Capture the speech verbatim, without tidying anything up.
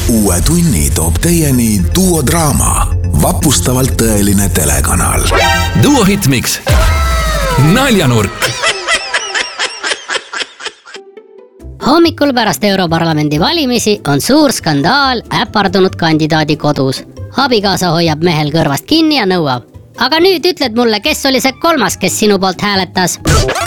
Uue tunni toob teieni Duo Draama, vapustavalt tõeline telekanal. Duo Hitmix. Naljanurk. Hommikul pärast Europarlamendi valimisi on suur skandaal äpardunud kandidaadi kodus. Abikaasa hoiab mehel kõrvast kinni ja nõuab. Aga nüüd ütled mulle, kes oli see kolmas, kes sinu poolt hääletas?